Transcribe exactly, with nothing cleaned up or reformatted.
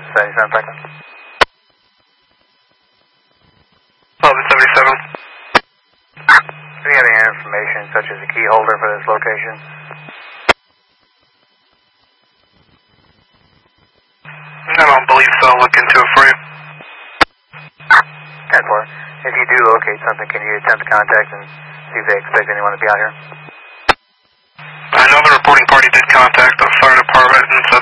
seventy-seven, Franklin. eleven seventy-seven. Do you have any information such as a key holder for this location? I don't believe so. I'll look into it for you. ten four. If you do locate something, can you attempt to contact and see if they expect anyone to be out here? I know the reporting party did contact the fire department and said